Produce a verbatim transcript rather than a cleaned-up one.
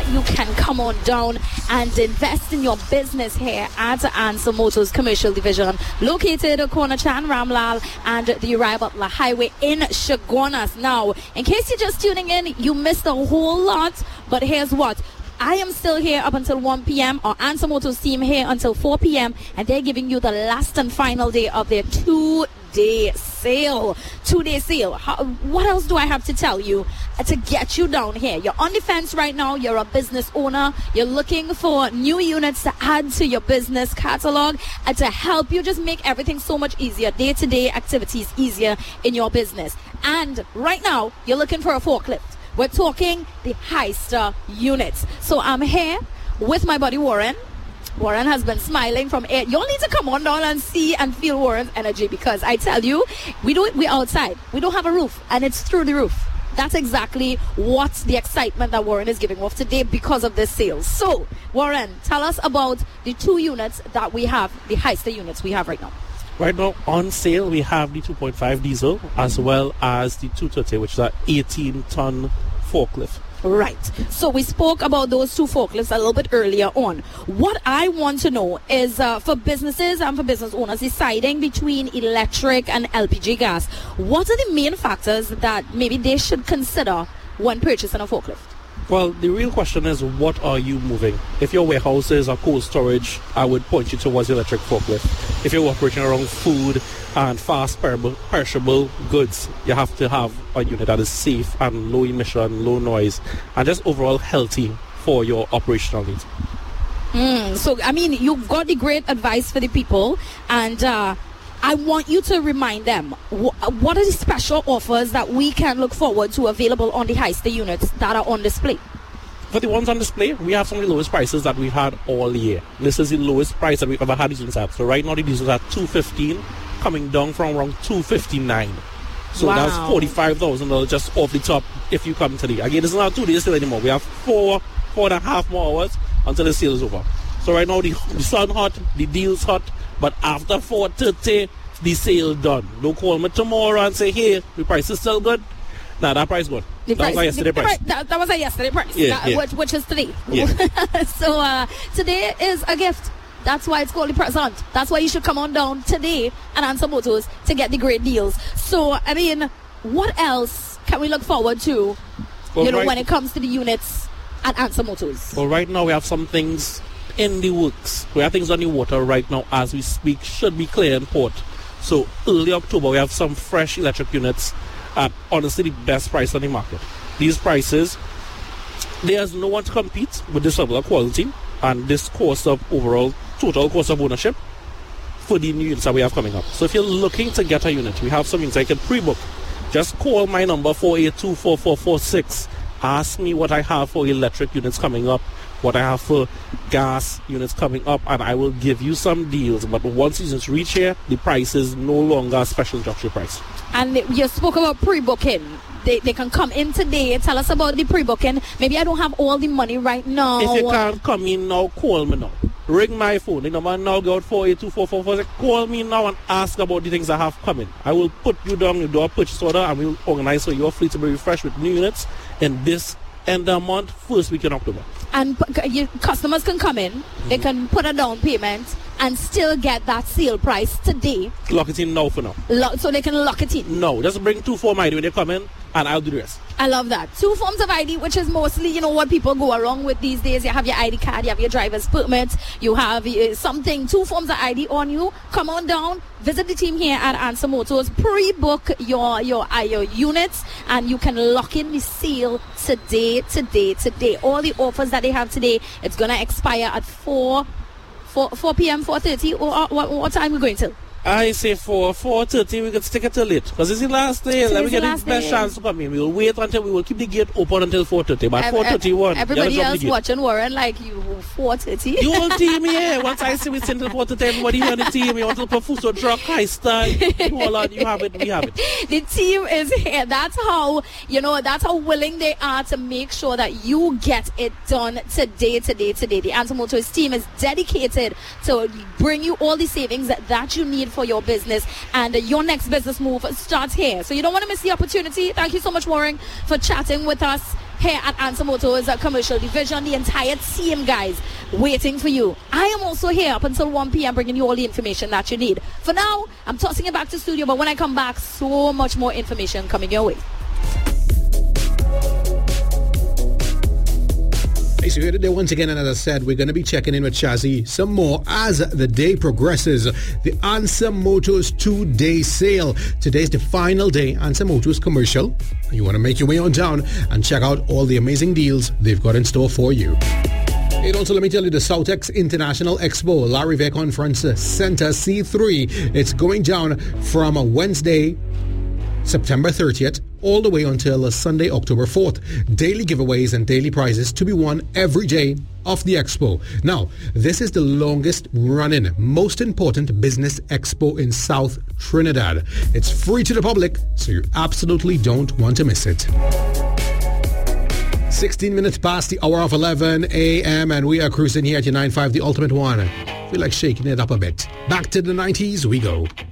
you can come on down and invest in your business here at Answer Motors Commercial Division, located at Corner Chan Ramlal and the Uriah Butler Highway in Chaguanas. Now, in case you're just tuning in, you missed a whole lot, but here's what. I am still here up until one p.m. Our Answer Motors team here until four p.m. and they're giving you the last and final day of their two-day sale. Two-day sale. How, what else do I have to tell you uh, to get you down here? You're on the fence right now. You're a business owner. You're looking for new units to add to your business catalog and to help you just make everything so much easier. Day-to-day activities easier in your business. And right now, you're looking for a forklift. We're talking the Hyster units. So I'm here with my buddy Warren. Warren has been smiling from air. You'll need to come on down and see and feel Warren's energy, because I tell you, we don't, we're outside. We don't have a roof, and it's through the roof. That's exactly what's the excitement that Warren is giving off today because of this sale. So, Warren, tell us about the two units that we have, the Hyster units we have right now. Right now, on sale, we have the two point five diesel as well as the two thirty, which is an eighteen ton forklift. Right. So we spoke about those two forklifts a little bit earlier on. What I want to know is uh, for businesses and for business owners deciding between electric and L P G gas, what are the main factors that maybe they should consider when purchasing a forklift? Well, the real question is, what are you moving? If your warehouses are cold storage, I would point you towards the electric forklift. If you're operating around food and fast perishable goods, you have to have a unit that is safe and low emission, low noise, and just overall healthy for your operational needs. Mm, so, I mean, you've got the great advice for the people, and uh, I want you to remind them, wh- what are the special offers that we can look forward to available on the Hyster units that are on display? For the ones on display, we have some of the lowest prices that we had all year. This is the lowest price that we've ever had these units at. So right now the diesels are two fifteen, coming down from around two fifty-nine. So wow. That's forty-five thousand dollars just off the top if you come today. Again, this is not two days still anymore. We have four, four and a half more hours until the sale is over. So right now the, the sun hot, the deal's hot, but after four thirty, the sale done. Don't call me tomorrow and say, hey, the price is still good. Nah, that price good. The that price, was a yesterday the, price. The, that, that was a yesterday price, yeah, that, yeah. Which, which is today. Yeah. So uh, today is a gift. That's why it's called the present. That's why you should come on down today and Answer Motors to get the great deals. So, I mean, what else can we look forward to, well, you know, right, when it comes to the units at Answer Motors? Well, right now we have some things in the works. We have things on the water right now as we speak. Should be clear in port. So, early October, we have some fresh electric units at, honestly, the best price on the market. These prices, there's no one to compete with this level of quality and this cost of overall total cost of ownership for the new units that we have coming up. So if you're looking to get a unit, we have some units I can pre-book. Just call my number four eight two, four four four six. Ask me what I have for electric units coming up, what I have for gas units coming up, and I will give you some deals. But once units reach here, the price is no longer a special introductory price. And you spoke about pre-booking. They, they can come in today. Tell us about the pre-booking. Maybe I don't have all the money right now. If you can't come in now, call me now. Ring my phone. The number now go out four eight two, four four four six. Call me now and ask about the things I have coming. I will put you down, you do a purchase order, and we will organize so your fleet to be refreshed with new units in this end of the month, first week in October. And you, customers can come in, mm-hmm. they can put a down payment and still get that sale price today. Lock it in now for now. Lo- so they can lock it in? No, just bring two form I D when they come in and I'll do the rest. I love that. Two forms of I D, which is mostly, you know, what people go around with these days. You have your I D card, you have your driver's permit, you have uh, something, two forms of I D on you. Come on down, visit the team here at Answer Motors, pre-book your, your, uh, your units, and you can lock in the sale today, today, today. All the offers that they have today, it's going to expire at four p.m., four thirty, or uh, what, what time are we going till? I say for four thirty, we can stick it till late. Because it's the last day. So Let me get the best day. chance to come in. We will wait until we will keep the gate open until four thirty. But four thirty-one, everybody else watching Warren like you, four thirty. You whole team here. Once I see we send till four thirty, everybody here on the team. You want to put food, so truck, Hyster, all on. You have it, we have it. The team is here. That's how, you know, that's how willing they are to make sure that you get it done today, today, today. The Answer Motors team is dedicated to bring you all the savings that, that you need for your business, and uh, your next business move starts here. So you don't want to miss the opportunity. Thank you so much, Warren, for chatting with us. here at Answer Motors Commercial Division. The entire team, guys, waiting for you. I am also here up until one p.m. bringing you all the information that you need. For now, I'm tossing it back to studio, but when I come back, so much more information coming your way. Hey, so here today once again, and as I said, we're going to be checking in with Shazzy some more as the day progresses. The Answer Motors two-day sale. Today's the final day. Answer Motors Commercial. You want to make your way on down and check out all the amazing deals they've got in store for you. And also, let me tell you, the Southex International Expo, La Riviere Conference Center C three. It's going down from Wednesday, September thirtieth, all the way until Sunday, October fourth. Daily giveaways and daily prizes to be won every day of the expo. Now, this is the longest running, most important business expo in South Trinidad. It's free to the public, so you absolutely don't want to miss it. sixteen minutes past the hour of eleven a.m. and we are cruising here at your nine five, the ultimate one. Feel like shaking it up a bit. Back to the nineties we go.